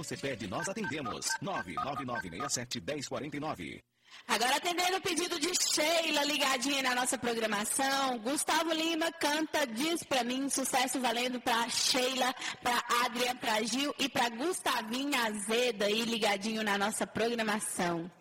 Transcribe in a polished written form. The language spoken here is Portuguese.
Você pede, nós atendemos. 999671049. Agora atendendo o pedido de Sheila, ligadinha na nossa programação. Gustavo Lima canta Diz Pra Mim, sucesso valendo pra Sheila, pra Adrian, pra Gil e pra Gustavinha Azeda aí ligadinho na nossa programação.